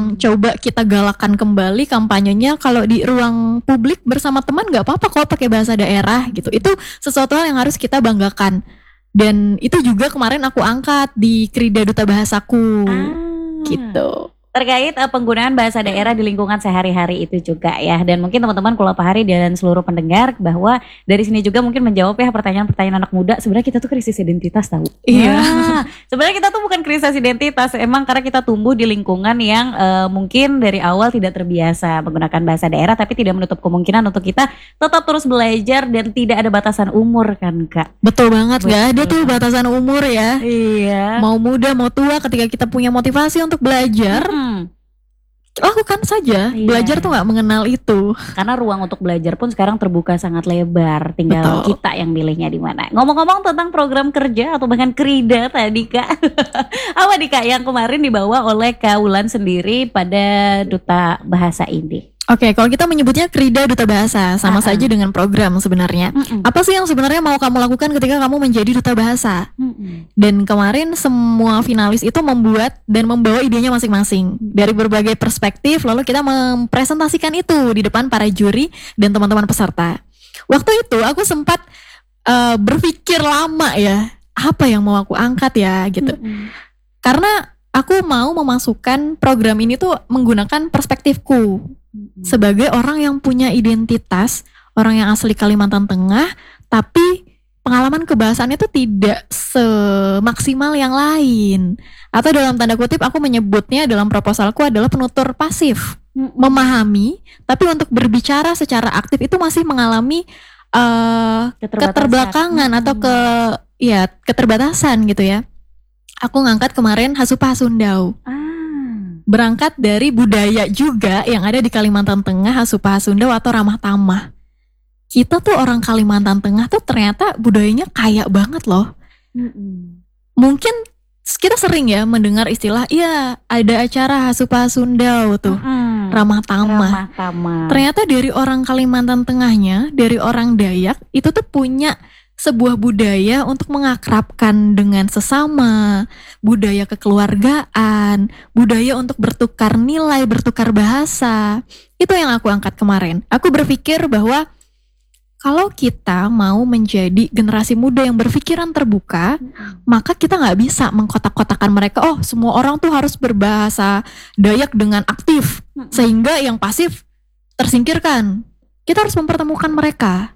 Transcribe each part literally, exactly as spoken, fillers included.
yang coba kita galakan kembali kampanyenya. Kalau di ruang publik bersama teman gak apa-apa kok pakai bahasa daerah gitu. Itu sesuatu hal yang harus kita banggakan. Dan itu juga kemarin aku angkat di Krida Duta Bahasaku Ah. gitu. Terkait uh, penggunaan bahasa daerah di lingkungan sehari-hari itu juga ya. Dan mungkin teman-teman Kula Pahari dan seluruh pendengar bahwa dari sini juga mungkin menjawab ya pertanyaan-pertanyaan anak muda. Sebenarnya kita tuh krisis identitas tahu. Iya. Nah, sebenarnya kita tuh bukan krisis identitas, emang karena kita tumbuh di lingkungan yang uh, mungkin dari awal tidak terbiasa menggunakan bahasa daerah, tapi tidak menutup kemungkinan untuk kita tetap terus belajar dan tidak ada batasan umur kan Kak. Betul banget, Betul. gak ada tuh batasan umur ya. Iya. Mau muda mau tua, ketika kita punya motivasi untuk belajar, Hmm. lakukan saja. Iya. Belajar tuh gak mengenal itu. Karena ruang untuk belajar pun sekarang terbuka sangat lebar, tinggal Betul. kita yang milihnya di mana. Ngomong-ngomong tentang program kerja atau bahkan Krida tadi Kak, apa nih Kak yang kemarin dibawa oleh Kak Wulan sendiri pada Duta Bahasa ini? Oke, kalau kita menyebutnya Krida Duta Bahasa, sama Ah, ah. saja dengan program sebenarnya. Mm-mm. Apa sih yang sebenarnya mau kamu lakukan ketika kamu menjadi duta bahasa? Mm-mm. Dan kemarin semua finalis itu membuat dan membawa idenya masing-masing dari berbagai perspektif, lalu kita mempresentasikan itu di depan para juri dan teman-teman peserta. Waktu itu aku sempat uh, berpikir lama ya, apa yang mau aku angkat ya gitu. Mm-mm. Karena aku mau memasukkan program ini tuh menggunakan perspektifku Mm-mm. sebagai orang yang punya identitas, orang yang asli Kalimantan Tengah, tapi pengalaman kebahasaannya itu tidak semaksimal yang lain. Atau dalam tanda kutip aku menyebutnya dalam proposalku adalah penutur pasif. Mm-mm. Memahami, tapi untuk berbicara secara aktif itu masih mengalami uh, Keterbatasan. keterbelakangan atau ke ya keterbatasan gitu ya. Aku ngangkat kemarin Hasupah Sundau. Ah. Berangkat dari budaya juga yang ada di Kalimantan Tengah, Hasupah Sundau atau ramah tamah. Kita tuh orang Kalimantan Tengah tuh ternyata budayanya kaya banget loh. Mm-mm. Mungkin kita sering ya mendengar istilah, iya ada acara Hasupah Sundau tuh, Mm-mm. ramah tamah. Ramah tamah. Ternyata dari orang Kalimantan Tengahnya, dari orang Dayak, itu tuh punya sebuah budaya untuk mengakrabkan dengan sesama, budaya kekeluargaan, budaya untuk bertukar nilai, bertukar bahasa. Itu yang aku angkat kemarin. Aku berpikir bahwa kalau kita mau menjadi generasi muda yang berpikiran terbuka, maka kita gak bisa mengkotak-kotakan mereka, oh semua orang tuh harus berbahasa Dayak dengan aktif, sehingga yang pasif tersingkirkan. Kita harus mempertemukan mereka.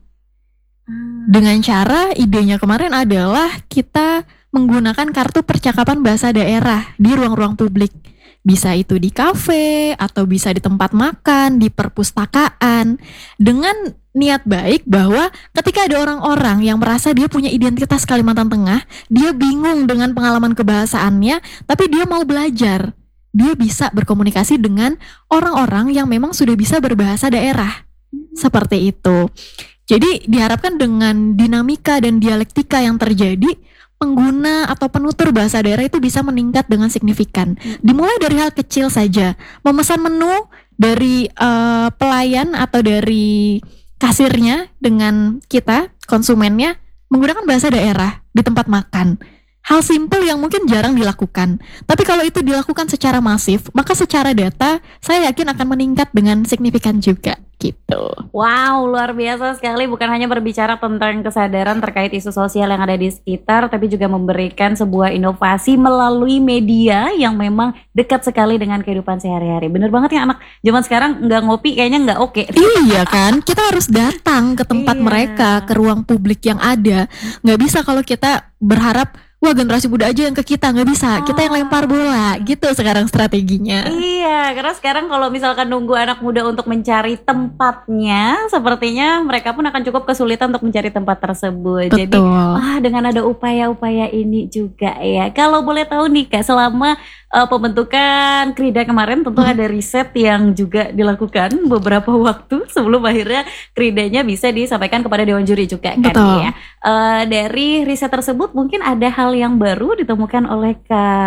Dengan cara, idenya kemarin adalah kita menggunakan kartu percakapan bahasa daerah di ruang-ruang publik. Bisa itu di kafe, atau bisa di tempat makan, di perpustakaan. Dengan niat baik bahwa ketika ada orang-orang yang merasa dia punya identitas Kalimantan Tengah, dia bingung dengan pengalaman kebahasaannya, tapi dia mau belajar. Dia bisa berkomunikasi dengan orang-orang yang memang sudah bisa berbahasa daerah. Seperti itu. Jadi diharapkan dengan dinamika dan dialektika yang terjadi, pengguna atau penutur bahasa daerah itu bisa meningkat dengan signifikan. Dimulai dari hal kecil saja, memesan menu dari uh, pelayan atau dari kasirnya dengan kita, konsumennya, menggunakan bahasa daerah di tempat makan. Hal simpel yang mungkin jarang dilakukan. Tapi kalau itu dilakukan secara masif, maka secara data saya yakin akan meningkat dengan signifikan juga gitu. Wow, luar biasa sekali. Bukan hanya berbicara tentang kesadaran terkait isu sosial yang ada di sekitar, tapi juga memberikan sebuah inovasi melalui media yang memang dekat sekali dengan kehidupan sehari-hari. Bener banget ya, anak zaman sekarang nggak ngopi kayaknya nggak oke. Iya kan, kita harus datang ke tempat Iya. mereka, ke ruang publik yang ada. Nggak bisa kalau kita berharap, wah generasi muda aja yang ke kita, nggak bisa. Kita yang lempar bola, gitu sekarang strateginya. Iya, karena sekarang kalau misalkan nunggu anak muda untuk mencari tempatnya, sepertinya mereka pun akan cukup kesulitan untuk mencari tempat tersebut. Jadi, Betul. ah dengan ada upaya-upaya ini juga ya. Kalau boleh tahu nih Kak, selama uh, pembentukan Krida kemarin tentu Hmm. ada riset yang juga dilakukan beberapa waktu sebelum akhirnya Kridanya bisa disampaikan kepada Dewan Juri juga kan Betul. ya. Uh, dari riset tersebut mungkin ada hal yang baru ditemukan oleh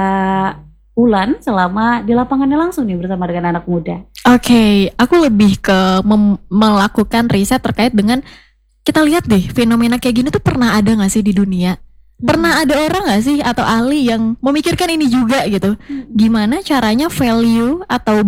Kak Wulan selama di lapangannya langsung nih bersama dengan anak muda. Oke, aku lebih ke mem- melakukan riset terkait dengan, kita lihat deh fenomena kayak gini tuh pernah ada gak sih di dunia? Pernah ada orang gak sih atau ahli yang memikirkan ini juga gitu? Gimana caranya value atau